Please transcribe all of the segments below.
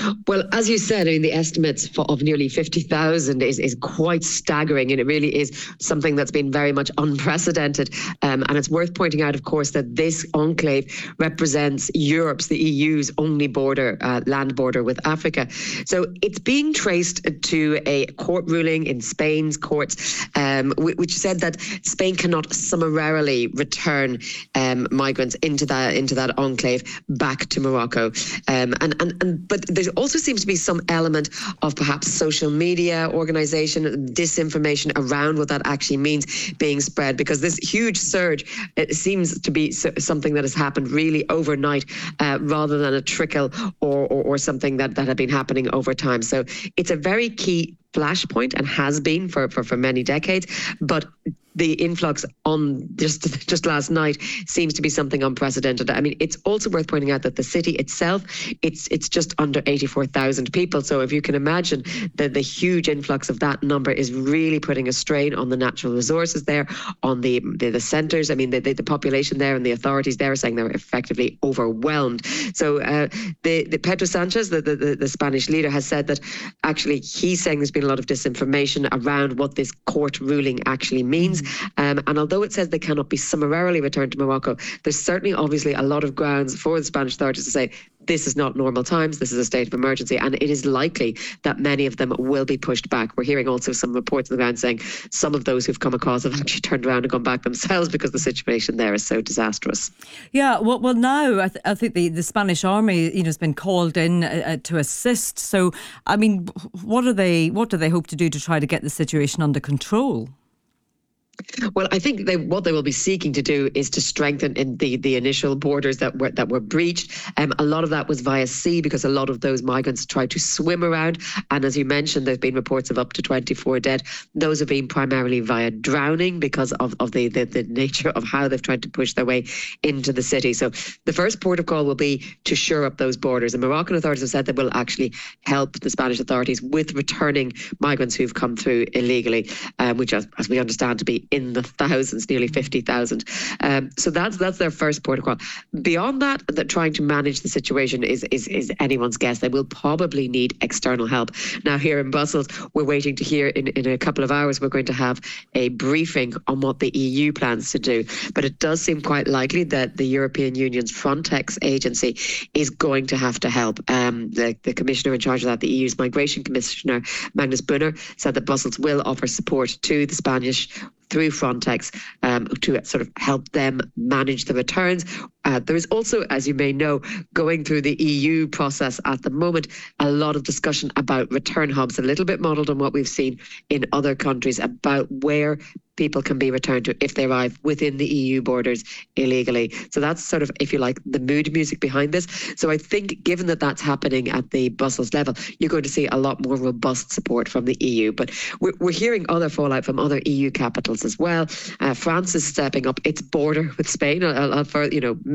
Well, as you said, I mean, the estimates of nearly 50,000 is quite staggering, and it really is something that's been very much unprecedented. And it's worth pointing out, of course, that this enclave represents Europe's, the EU's only border, land border with Africa. So it's being traced to a court ruling in Spain's courts, which said that Spain cannot summarily return migrants into that enclave back to Morocco. But there also seems to be some element of perhaps social media organization, disinformation around what that actually means being spread, because this huge surge, it seems to be something that has happened really overnight rather than a trickle or something that had been happening over time. So it's a very key flashpoint and has been for many decades, but the influx on just last night seems to be something unprecedented. I mean, it's also worth pointing out that the city itself, it's just under 84,000 people. So if you can imagine that the huge influx of that number is really putting a strain on the natural resources there, on the centres. I mean, the population there and the authorities there are saying they're effectively overwhelmed. So the Pedro Sanchez, the Spanish leader, has said that actually he's saying there's been a lot of disinformation around what this court ruling actually means. And although it says they cannot be summarily returned to Morocco, there's certainly obviously a lot of grounds for the Spanish authorities to say this is not normal times, this is a state of emergency, and it is likely that many of them will be pushed back. We're hearing also some reports on the ground saying some of those who've come across have actually turned around and gone back themselves because the situation there is so disastrous. Yeah, well now I think the Spanish army, has been called in to assist. So, I mean, what do they hope to do to try to get the situation under control? Well, I think what they will be seeking to do is to strengthen in the initial borders that were breached. A lot of that was via sea because a lot of those migrants tried to swim around. And as you mentioned, there's been reports of up to 24 dead. Those have been primarily via drowning because of the nature of how they've tried to push their way into the city. So the first port of call will be to shore up those borders. And Moroccan authorities have said they will actually help the Spanish authorities with returning migrants who've come through illegally, which as we understand to be in the thousands, nearly 50,000. So that's their first port of call. Beyond that trying to manage the situation is anyone's guess. They will probably need external help. Now here in Brussels, we're waiting to hear in a couple of hours, we're going to have a briefing on what the EU plans to do. But it does seem quite likely that the European Union's Frontex agency is going to have to help. The commissioner in charge of that, the EU's migration commissioner, Magnus Brunner, said that Brussels will offer support to the Spanish through Frontex to sort of help them manage the returns. There is also, as you may know, going through the EU process at the moment, a lot of discussion about return hubs, a little bit modelled on what we've seen in other countries about where people can be returned to if they arrive within the EU borders illegally. So that's sort of, if you like, the mood music behind this. So I think given that that's happening at the Brussels level, you're going to see a lot more robust support from the EU. But we're hearing other fallout from other EU capitals as well. France is stepping up its border with Spain for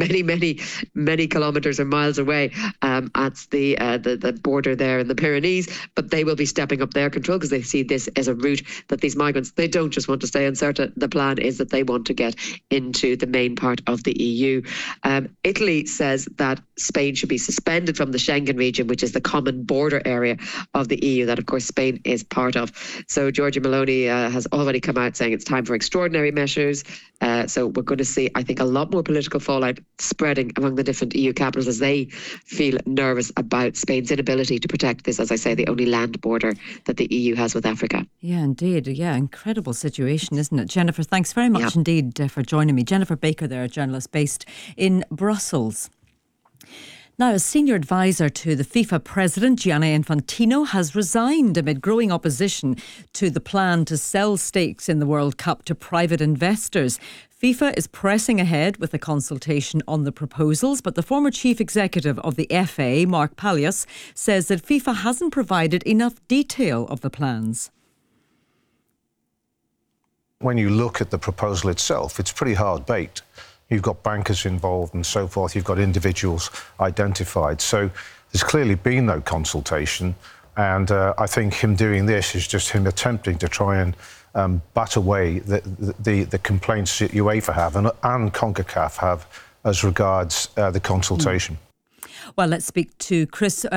many kilometres or miles away at the border there in the Pyrenees. But they will be stepping up their control because they see this as a route that these migrants, they don't just want to stay uncertain. The plan is that they want to get into the main part of the EU. Italy says that Spain should be suspended from the Schengen region, which is the common border area of the EU that, of course, Spain is part of. So Giorgia Meloni has already come out saying it's time for extraordinary measures. So we're going to see, I think, a lot more political fallout spreading among the different EU capitals as they feel nervous about Spain's inability to protect this, as I say, the only land border that the EU has with Africa. Yeah, indeed. Yeah, incredible situation, isn't it? Jennifer, thanks very much indeed for joining me. Jennifer Baker there, a journalist based in Brussels. Now, a senior advisor to the FIFA president, Gianni Infantino, has resigned amid growing opposition to the plan to sell stakes in the World Cup to private investors. FIFA is pressing ahead with a consultation on the proposals, but the former chief executive of the FA, Mark Palios, says that FIFA hasn't provided enough detail of the plans. When you look at the proposal itself, it's pretty hard-baked. You've got bankers involved and so forth. You've got individuals identified. So there's clearly been no consultation. And I think him doing this is just him attempting to try and bat away the complaints that UEFA have and CONCACAF have as regards the consultation. Well, let's speak to Chris